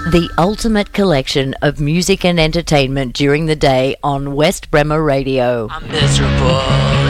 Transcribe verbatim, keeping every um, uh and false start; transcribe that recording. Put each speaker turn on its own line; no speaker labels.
The ultimate collection of music and entertainment during the day on West Bremer Radio.
I'm miserable.